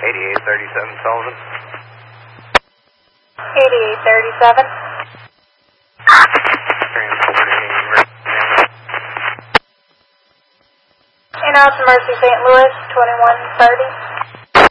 8837 Sullivan. 8837. And out to Mercy St. Louis, 2130.